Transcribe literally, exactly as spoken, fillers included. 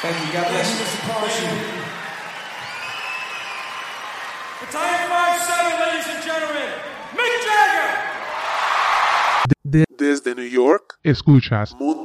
Thank you. God bless you. Battalion five seven, ladies and gentlemen, Mick Jagger. De- Desde New York, escuchas Mundo